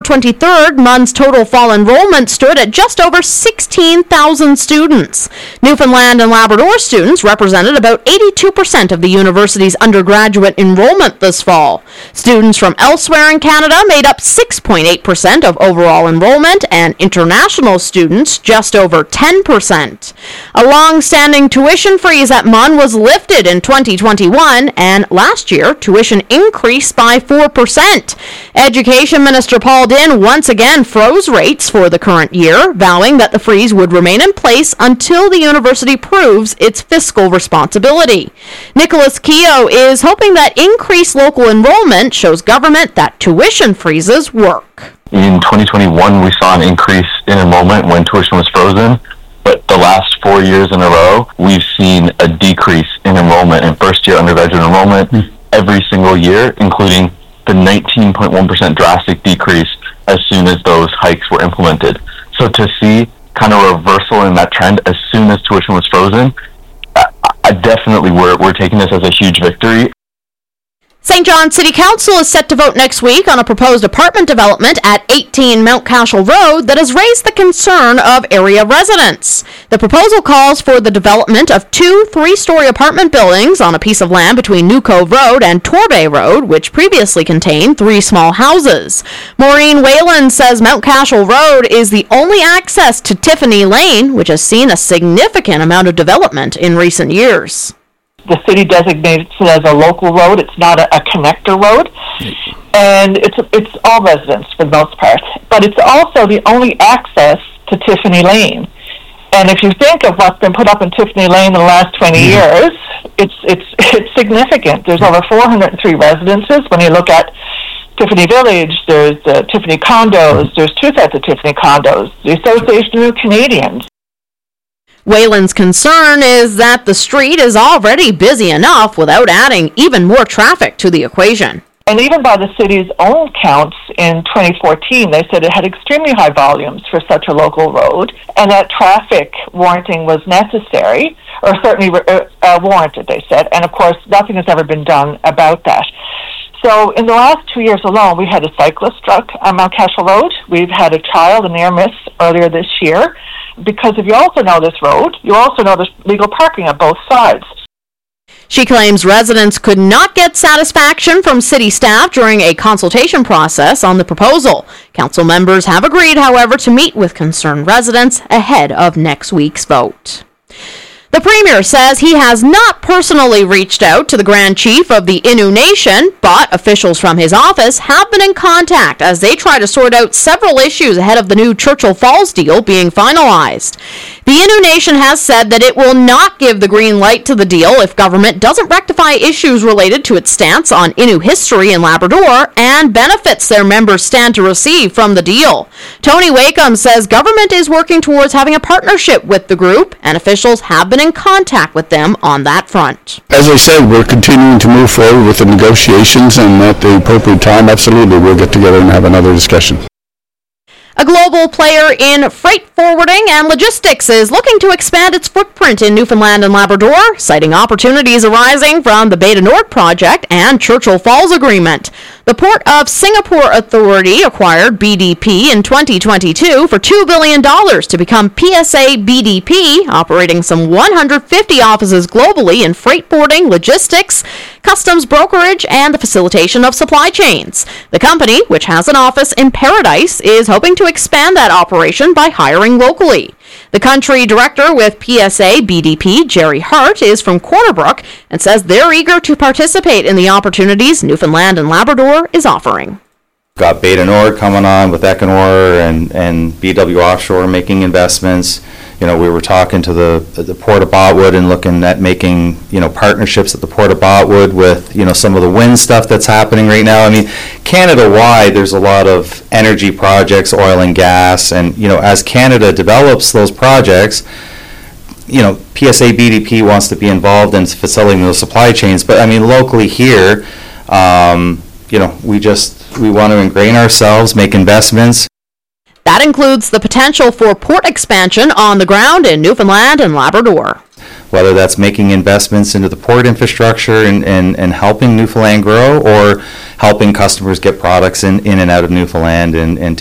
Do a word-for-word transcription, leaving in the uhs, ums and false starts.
twenty-third, M U N's total fall enrollment stood at just over sixteen thousand students. Newfoundland and Labrador students represented about eighty-two percent of the university's undergraduate enrollment this fall. Students from elsewhere in Canada made up six point eight percent of overall enrollment, and international students just over ten percent. A long-standing tuition freeze at M U N was lifted in twenty twenty-one, and last year, tuition increased by four percent. Education Minister Paul Dinn once again froze rates for the current year, vowing that the freeze would remain in place until the university proves its fiscal responsibility. Nicholas Keogh is hoping that increased local enrollment shows government that tuition freezes work. In twenty twenty-one, we saw an increase in enrollment when tuition was frozen, but the last four years in a row, we've seen a decrease in enrollment in first-year undergraduate enrollment mm. every single year, including the nineteen point one percent drastic decrease as soon as those hikes were implemented. So to see kind of a reversal in that trend as soon as tuition was frozen, I, I definitely we're, we're taking this as a huge victory. Saint John City Council is set to vote next week on a proposed apartment development at eighteen Mount Cashel Road that has raised the concern of area residents. The proposal calls for the development of two three-story apartment buildings on a piece of land between New Cove Road and Torbay Road, which previously contained three small houses. Maureen Whalen says Mount Cashel Road is the only access to Tiffany Lane, which has seen a significant amount of development in recent years. The city designates it as a local road. It's not a, a connector road. And it's it's all residents for the most part. But it's also the only access to Tiffany Lane. And if you think of what's been put up in Tiffany Lane in the last twenty years, it's it's it's significant. There's over four hundred three residences. When you look at Tiffany Village, there's the Tiffany condos, there's two sets of Tiffany condos, the Association of Canadians. Whalen's concern is that the street is already busy enough without adding even more traffic to the equation. And even by the city's own counts in twenty fourteen, they said it had extremely high volumes for such a local road, and that traffic warranting was necessary, or certainly uh, uh, warranted, they said. And of course, nothing has ever been done about that. So in the last two years alone, we had a cyclist struck on Mount Cashel Road. We've had a child, a near miss, earlier this year. Because if you also know this road, you also know there's legal parking on both sides. She claims residents could not get satisfaction from city staff during a consultation process on the proposal. Council members have agreed, however, to meet with concerned residents ahead of next week's vote. The Premier says he has not personally reached out to the Grand Chief of the Innu Nation, but officials from his office have been in contact as they try to sort out several issues ahead of the new Churchill Falls deal being finalized. The Innu Nation has said that it will not give the green light to the deal if government doesn't rectify issues related to its stance on Innu history in Labrador and benefits their members stand to receive from the deal. Tony Wakeham says government is working towards having a partnership with the group, and officials have been in contact with them on that front. As I said, we're continuing to move forward with the negotiations, and at the appropriate time, absolutely, we'll get together and have another discussion. A global player in freight forwarding and logistics is looking to expand its footprint in Newfoundland and Labrador, citing opportunities arising from the Bay du Nord project and Churchill Falls agreement. The Port of Singapore Authority acquired B D P in twenty twenty-two for two billion dollars to become P S A B D P, operating some one hundred fifty offices globally in freight forwarding, logistics, customs brokerage, and the facilitation of supply chains. The company, which has an office in Paradise, is hoping to expand that operation by hiring locally. The country director with P S A B D P, Jerry Hart, is from Corner Brook and says they're eager to participate in the opportunities Newfoundland and Labrador is offering. Got Bay du Nord coming on with Equinor and, and B W Offshore making investments. You know, we were talking to the the Port of Botwood and looking at making, you know, partnerships at the Port of Botwood with, you know, some of the wind stuff that's happening right now. I mean, Canada-wide, there's a lot of energy projects, oil and gas, and, you know, as Canada develops those projects, you know, P S A B D P wants to be involved in facilitating those supply chains. But, I mean, locally here, um, you know, we just, we want to ingrain ourselves, make investments. That includes the potential for port expansion on the ground in Newfoundland and Labrador. Whether that's making investments into the port infrastructure and, and, and helping Newfoundland grow, or helping customers get products in, in and out of Newfoundland and, and